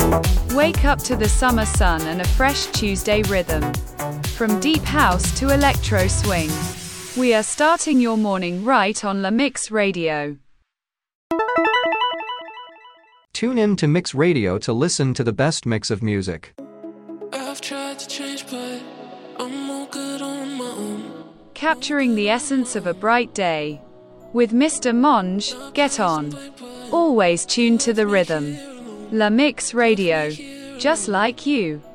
Wake up to the summer sun and a fresh Tuesday rhythm. From deep house to electro swing, we are starting your morning right on La Mix Radio. Tune in to Mix Radio to listen to the best mix of music. I've tried to change, but I'm all good on my own. Capturing the essence of a bright day. With Mr. Monge, get on. Always tuned to the rhythm. La Mix Radio. Just like you.